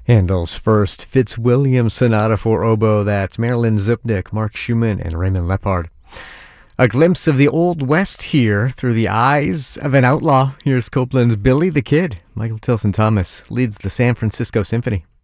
Handel's first Fitzwilliam Sonata for oboe, that's Marilyn Zupnik, Mark Schumann, and Raymond Lepard. A glimpse of the Old West here through the eyes of an outlaw. Here's Copeland's Billy the Kid. Michael Tilson Thomas leads the San Francisco Symphony.